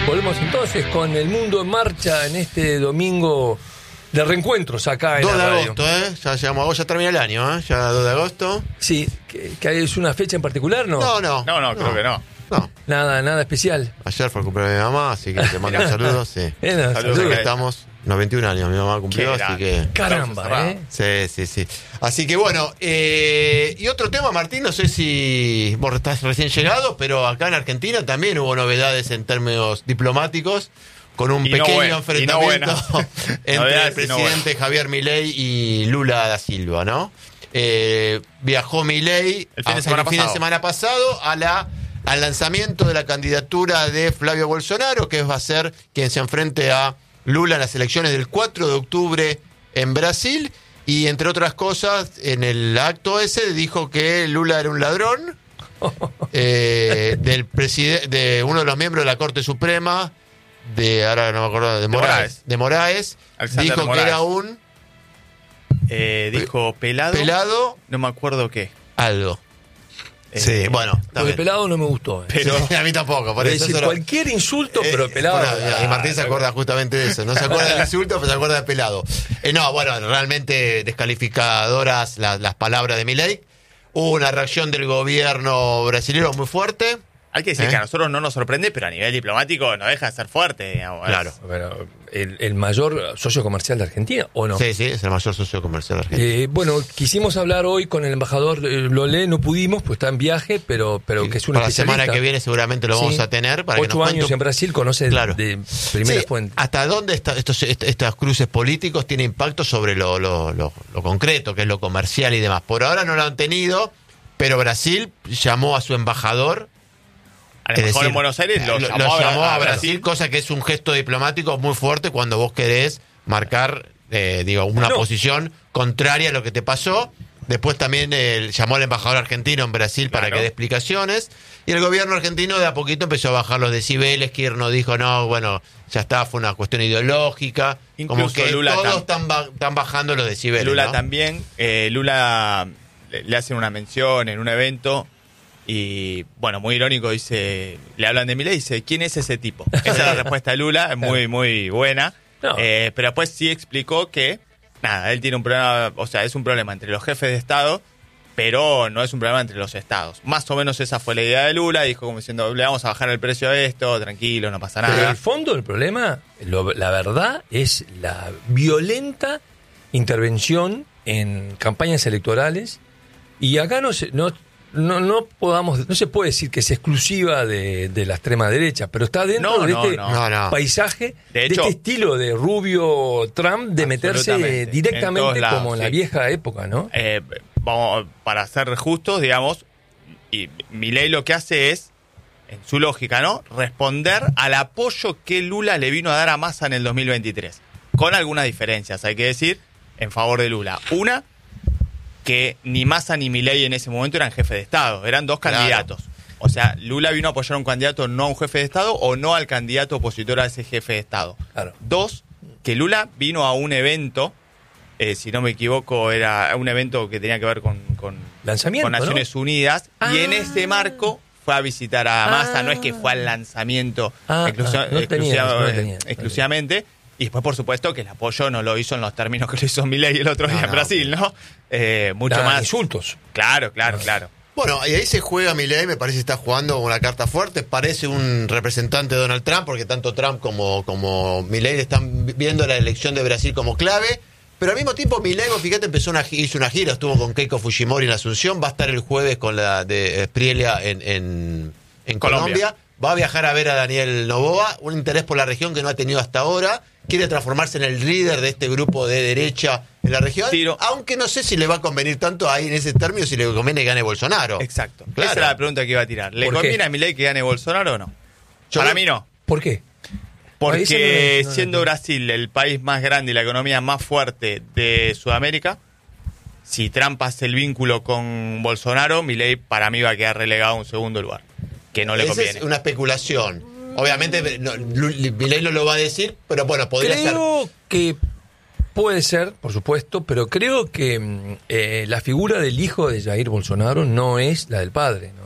Volvemos entonces con El Mundo en Marcha en este domingo de reencuentros acá en 2 de la radio. agosto, ya llegamos, ya termina el año, ya 2 de agosto. Sí, ¿que es una fecha en particular? No, creo que no. No. Nada especial. Ayer fue el cumpleaños de mi mamá, así que te mando un saludo. Sí. Saludos. Aquí estamos, 91 años mi mamá cumplió, así que... Caramba, Sí. Así que bueno, y otro tema, Martín, no sé si vos estás recién llegado, pero acá en Argentina también hubo novedades en términos diplomáticos, con un pequeño enfrentamiento entre el presidente Javier Milei y Lula da Silva, ¿no? Viajó Milei el fin de semana pasado al lanzamiento de la candidatura de Flavio Bolsonaro, que va a ser quien se enfrente a Lula en las elecciones del 4 de octubre en Brasil. Y entre otras cosas, en el acto ese dijo que Lula era un ladrón, de uno de los miembros de la Corte Suprema, ahora no me acuerdo, de Moraes. Alexander Dijo Moraes. que era un... dijo pelado. No me acuerdo qué. Algo. Sí, bueno. Porque pelado no me gustó. Pero a mí tampoco. Por Es eso decir, cualquier insulto, pero pelado. Y Martín se acuerda justamente de eso. No se acuerda del insulto, pero se acuerda de pelado. Realmente descalificadoras las palabras de Milei. Hubo una reacción del gobierno brasileño muy fuerte. hay que decir que a nosotros no nos sorprende, pero a nivel diplomático no deja de ser fuerte, digamos. Claro. Pero el mayor socio comercial de Argentina, ¿o no? Sí, es el mayor socio comercial de Argentina. Bueno, quisimos hablar hoy con el embajador Lolé, no pudimos, pues está en viaje, pero que es un para la especialista. semana que viene seguramente lo vamos a tener. Para 8 años en Brasil, conoce de primera fuente. ¿Hasta dónde estos cruces políticos tienen impacto sobre lo concreto, que es lo comercial y demás? Por ahora no lo han tenido, pero Brasil llamó a su embajador. A lo mejor en Buenos Aires lo llamó a Brasil, cosa que es un gesto diplomático muy fuerte cuando vos querés marcar una posición contraria a lo que te pasó. Después también llamó al embajador argentino en Brasil para que dé explicaciones. Y el gobierno argentino de a poquito empezó a bajar los decibeles. Kirchner dijo, no, bueno, ya está, fue una cuestión ideológica. Incluso como que Lula todos están bajando los decibeles. Lula, ¿no? También, Lula le hacen una mención en un evento. Y, bueno, muy irónico, dice, le hablan de Milei y dice, ¿quién es ese tipo? Esa es la respuesta de Lula, es muy, muy buena. No. Pero después sí explicó que, nada, él tiene un problema, o sea, es un problema entre los jefes de Estado, pero no es un problema entre los estados. Más o menos esa fue la idea de Lula, dijo como diciendo, le vamos a bajar el precio a esto, tranquilo, no pasa nada. Pero el fondo del problema, la verdad, es la violenta intervención en campañas electorales. Y acá no se puede decir que es exclusiva de la extrema derecha, pero está dentro de este paisaje, de hecho, este estilo de Rubio Trump de meterse directamente lados, como en la vieja época, ¿no? Vamos, para ser justos, digamos, y Milei lo que hace es, en su lógica, ¿no?, responder al apoyo que Lula le vino a dar a Massa en el 2023, con algunas diferencias, hay que decir, en favor de Lula. Una, que ni Massa ni Milei en ese momento eran jefe de Estado, eran dos candidatos. O sea, Lula vino a apoyar a un candidato, no a un jefe de Estado, o no al candidato opositor a ese jefe de Estado. Claro. Dos, que Lula vino a un evento, si no me equivoco, era un evento que tenía que ver con Naciones Unidas, y en ese marco fue a visitar a Massa, no es que fue al lanzamiento exclusivamente. Y después, por supuesto, que el apoyo no lo hizo en los términos que lo hizo Milei el otro día en Brasil, ¿no? Mucho más. Insultos. Claro. Bueno, y ahí se juega Milei, me parece que está jugando una carta fuerte, parece un representante de Donald Trump, porque tanto Trump como Milei están viendo la elección de Brasil como clave, pero al mismo tiempo Milei, fíjate, hizo una gira, estuvo con Keiko Fujimori en Asunción, va a estar el jueves con la de Sprilia en Colombia. Va a viajar a ver a Daniel Noboa, un interés por la región que no ha tenido hasta ahora. Quiere transformarse en el líder de este grupo de derecha en la región. Aunque no sé si le va a convenir tanto ahí en ese término, si le conviene que gane Bolsonaro. Exacto. Claro. Esa era la pregunta que iba a tirar. ¿Le conviene a Milei que gane Bolsonaro o no? Para mí no. ¿Por qué? Porque siendo Brasil el país más grande y la economía más fuerte de Sudamérica, si Trump hace el vínculo con Bolsonaro, Milei para mí va a quedar relegado a un segundo lugar. Que no le conviene. Es una especulación. Obviamente Milei no lo va a decir, pero bueno, podría ser. Creo que puede ser, por supuesto, pero creo que la figura del hijo de Jair Bolsonaro no es la del padre, ¿no?